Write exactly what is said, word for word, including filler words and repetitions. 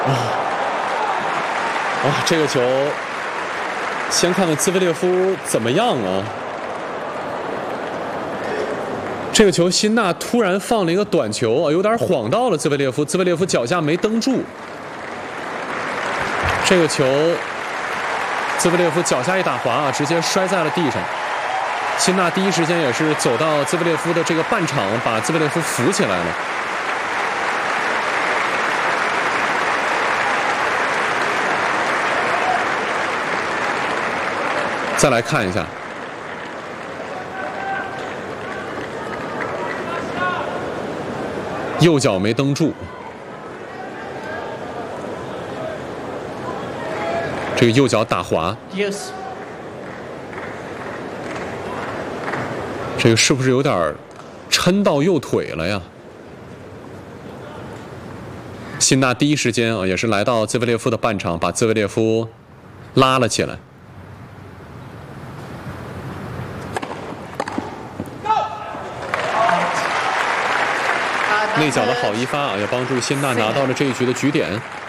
啊，啊，这个球，先看看兹维列夫怎么样啊？这个球，辛纳突然放了一个短球啊，有点晃到了兹维列夫，兹维列夫脚下没蹬住。这个球，兹维列夫脚下一打滑啊，直接摔在了地上。辛纳第一时间也是走到兹维列夫的这个半场，把兹维列夫扶起来了。再来看一下，右脚没蹬住，这个右脚打滑。 Yes. 这个是不是有点抻到右腿了呀？辛纳第一时间啊，也是来到兹维列夫的半场，把兹维列夫拉了起来。内角的好一发啊，也帮助辛纳拿到了这一局的局点。